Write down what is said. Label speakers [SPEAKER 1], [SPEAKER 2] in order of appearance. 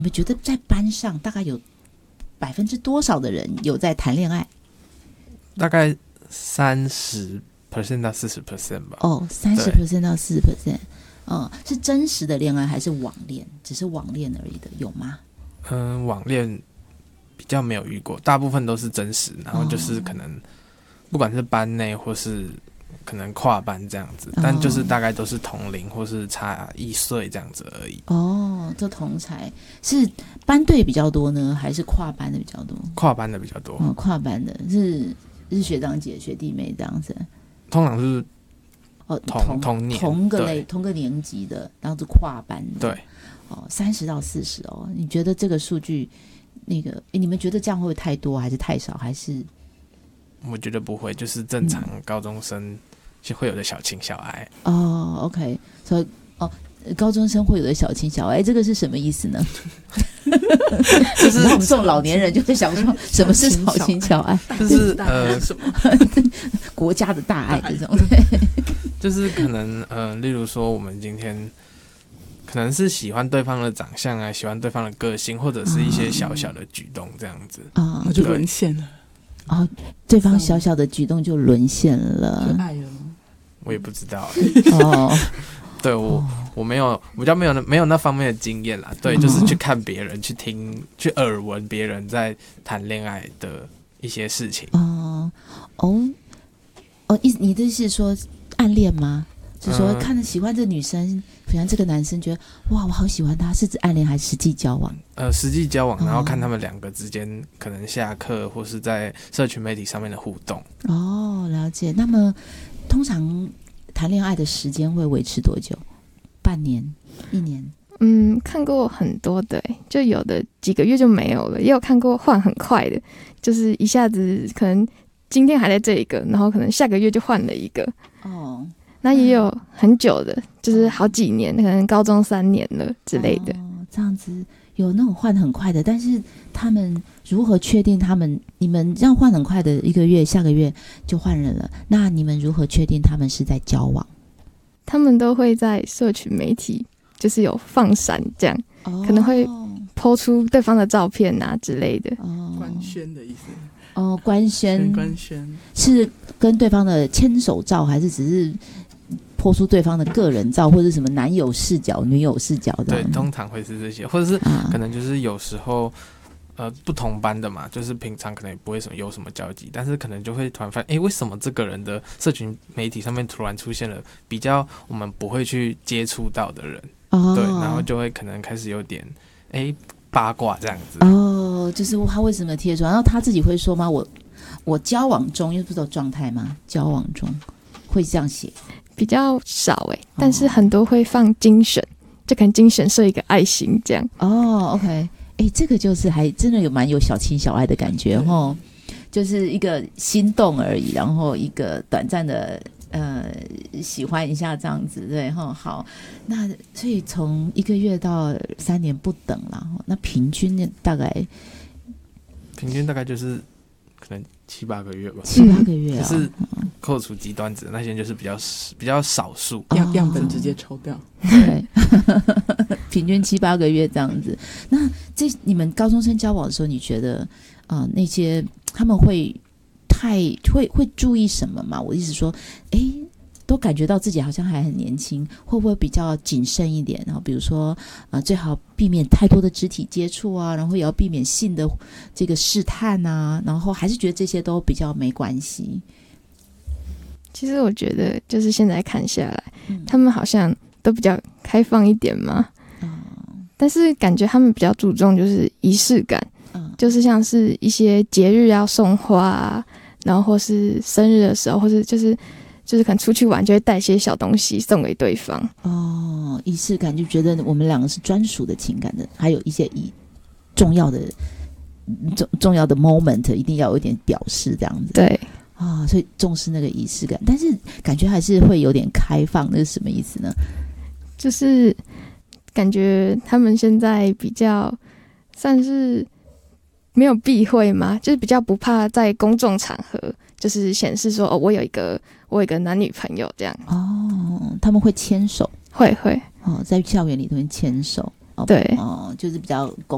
[SPEAKER 1] 你们觉得在班上大概有多少的人有在谈恋爱？
[SPEAKER 2] 大概30%到40%吧。
[SPEAKER 1] 哦，30% 到40%。是真实的恋爱还是网恋？只是网恋而已的，有吗？
[SPEAKER 2] 网恋比较没有遇过，大部分都是真实，然后就是可能不管是班内或是可能跨班这样子，但就是大概都是同龄或是差1岁这样子而已。
[SPEAKER 1] 这同才是班队比较多呢，还是跨班的比较多？
[SPEAKER 2] 跨班的比较多。
[SPEAKER 1] 跨班的是学长姐学弟妹这样子，
[SPEAKER 2] 通常是同年
[SPEAKER 1] 同个年级的，然后是跨班的。
[SPEAKER 2] 对
[SPEAKER 1] ，30到40哦。你觉得这个数据，你们觉得这样会不会太多，还是太少，还是？
[SPEAKER 2] 我觉得不会，就是正常高中生就会有的小情小爱。
[SPEAKER 1] OK， 所以高中生会有的小情小爱，这个是什么意思呢？就是我们这种老年人就会想说，什么是小情小爱？
[SPEAKER 2] 就是
[SPEAKER 1] 什么国家的大爱这种。
[SPEAKER 2] 就是可能例如说我们今天可能是喜欢对方的长相啊，喜欢对方的个性，或者是一些小小的举动这样子
[SPEAKER 3] 那就沦陷了。
[SPEAKER 1] 对方小小的举动就沦陷了，
[SPEAKER 3] 就爱了吗？
[SPEAKER 2] 我也不知道对，我比较没有那方面的经验啦。对，就是去看别人，去听，去耳闻别人在谈恋爱的一些事情。
[SPEAKER 1] 你的是说暗恋吗？是说看着喜欢这女生，喜欢这个男生，觉得哇，我好喜欢他，是指暗恋还是实际交往？
[SPEAKER 2] 实际交往，然后看他们两个之间可能下课或是在社群媒体上面的互动。
[SPEAKER 1] 了解。那么通常谈恋爱的时间会维持多久？半年、1年？
[SPEAKER 4] 看过很多的，就有的几个月就没有了，也有看过换很快的，就是一下子可能今天还在这一个，然后可能下个月就换了一个。那也有很久的，就是好几年，可能高中3年了之类的。
[SPEAKER 1] 这样子有那种换很快的，但是他们如何确定你们这样换很快的1个月，下个月就换人了？那你们如何确定他们是在交往？
[SPEAKER 4] 他们都会在社群媒体，就是有放闪这样，可能会 po 出对方的照片啊之类的。
[SPEAKER 3] 官宣的意思。
[SPEAKER 1] 官宣是跟对方的牵手照，还是只是po出对方的个人照，或者什么男友视角、女友视角的？
[SPEAKER 2] 对，通常会是这些，或者是可能就是有时候不同班的嘛，就是平常可能也不会有什么交集，但是可能就会突然发现，为什么这个人的社群媒体上面突然出现了比较我们不会去接触到的人？对，然后就会可能开始有点八卦这样子。
[SPEAKER 1] 就是他为什么贴出来？然后他自己会说吗？我交往中，因为不是有状态吗？交往中会这样写？
[SPEAKER 4] 比较少但是很多会放精选，就可能精选设一个爱心这样。
[SPEAKER 1] OK， 这个就是还真的蛮有小情小爱的感觉就是一个心动而已，然后一个短暂的喜欢一下这样子，对好，那所以从1个月到3年不等啦，那平均大概
[SPEAKER 2] 就是可能7、8个月吧
[SPEAKER 1] ，7、8个月
[SPEAKER 2] 就是扣除极端值那些就是比较少数，
[SPEAKER 3] 样本直接抽掉，
[SPEAKER 1] 对，平均7、8个月这样子。那你们高中生交往的时候，你觉得那些他们会注意什么吗？我意思说，都感觉到自己好像还很年轻，会不会比较谨慎一点？然后比如说最好避免太多的肢体接触啊，然后也要避免性的这个试探啊，然后还是觉得这些都比较没关系。
[SPEAKER 4] 其实我觉得就是现在看下来，他们好像都比较开放一点嘛，但是感觉他们比较注重就是仪式感，就是像是一些节日要送花啊，然后或是生日的时候，或是就是可能出去玩就会带些小东西送给对方。
[SPEAKER 1] 仪式感就觉得我们两个是专属的情感的，还有一些重要的 moment 一定要有一点表示这样子。
[SPEAKER 4] 对
[SPEAKER 1] 所以重视那个仪式感，但是感觉还是会有点开放，那是什么意思呢？
[SPEAKER 4] 就是感觉他们现在比较算是没有避讳嘛，就是比较不怕在公众场合就是显示说我有一个男女朋友这样。
[SPEAKER 1] 他们会牵手？
[SPEAKER 4] 会在
[SPEAKER 1] 校园里头牵手？
[SPEAKER 4] 对，
[SPEAKER 1] 就是比较公